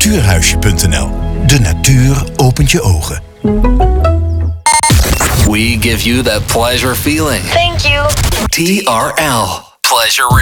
Natuurhuisje.nl. De natuur opent je ogen. We give you that pleasure feeling. Thank you. TRL. Pleasure